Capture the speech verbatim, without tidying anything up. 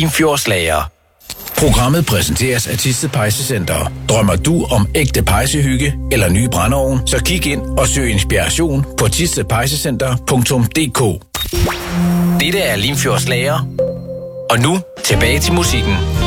Limfjordslager. Programmet præsenteres af Thisted Pejsecenter. Drømmer du om ægte pejsehygge eller ny brændeovn, så kig ind og søg inspiration på thisted pejsecenter punktum d k. Dette er Limfjordslager. Og nu tilbage til musikken.